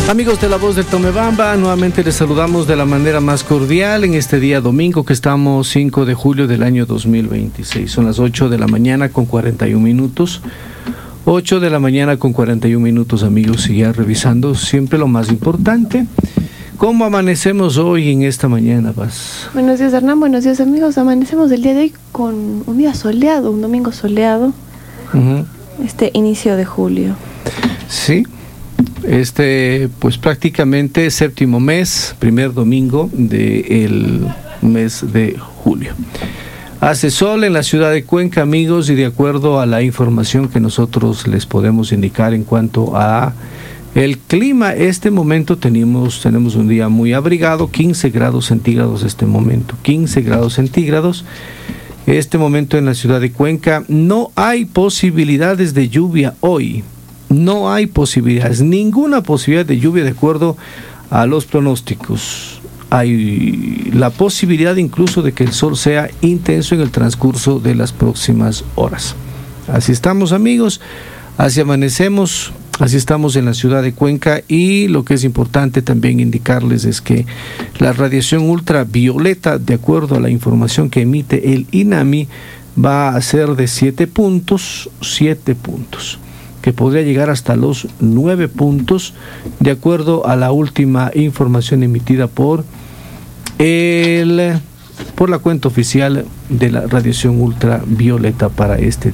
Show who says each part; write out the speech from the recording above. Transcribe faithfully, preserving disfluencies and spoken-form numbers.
Speaker 1: Amigos de La Voz de Tomebamba, nuevamente les saludamos de la manera más cordial en este día domingo que estamos cinco de julio del año dos mil veintiséis. Son las ocho de la mañana con cuarenta y un minutos. ocho de la mañana con cuarenta y un minutos, amigos, y ya revisando siempre lo más importante. ¿Cómo amanecemos hoy en esta mañana, Paz?
Speaker 2: Buenos días, Hernán. Buenos días, amigos. Amanecemos el día de hoy con un día soleado, un domingo soleado. Uh-huh. Este inicio de julio.
Speaker 1: Sí. Este, pues prácticamente séptimo mes, primer domingo del mes de julio. Hace sol en la ciudad de Cuenca, amigos, y de acuerdo a la información que nosotros les podemos indicar en cuanto a el clima, este momento tenemos, tenemos un día muy abrigado, quince grados centígrados este momento, quince grados centígrados. Este momento en la ciudad de Cuenca no hay posibilidades de lluvia hoy. No hay posibilidades, ninguna posibilidad de lluvia de acuerdo a los pronósticos. Hay la posibilidad incluso de que el sol sea intenso en el transcurso de las próximas horas. Así estamos, amigos, así amanecemos, así estamos en la ciudad de Cuenca, y lo que es importante también indicarles es que la radiación ultravioleta, de acuerdo a la información que emite el INAMI, va a ser de siete puntos, siete puntos. Que podría llegar hasta los nueve puntos, de acuerdo a la última información emitida por el por la cuenta oficial de la radiación ultravioleta para este